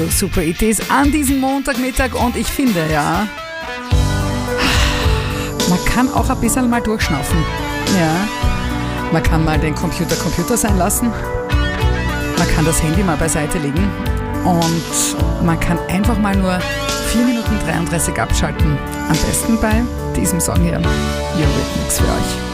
Super Ideen an diesem Montagmittag und ich finde, ja, man kann auch ein bisschen mal durchschnaufen. Ja, man kann mal den Computer sein lassen, man kann das Handy mal beiseite legen und man kann einfach mal nur 4 Minuten 33 abschalten. Am besten bei diesem Song hier. Hier wird nichts für euch.